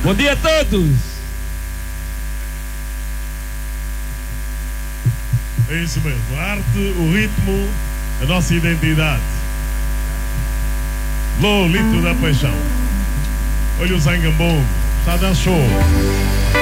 Bom dia a todos. É isso mesmo, a arte, o ritmo, a nossa identidade. Lolito da Paixão. Olha o Zangambongo, está a dar show.